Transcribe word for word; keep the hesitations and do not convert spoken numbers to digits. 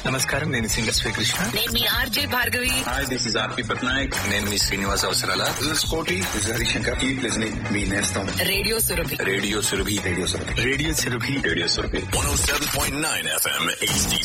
నమస్కారం, నేను సింగర్ శ్రీకృష్ణ. నేను మీ RJ Bhargavi. Hi, this is ఆర్పి పట్నాయక్. నేను మీ శ్రీనివాస్ అవసరాల. దిస్ ఇస్ కోటి. This is Harishankar. Keep listening మీ నేస్తం radio Surabhi. Radio Surabhi. Radio Surabhi. Radio Surabhi. Radio Surabhi. one oh seven point nine F M H D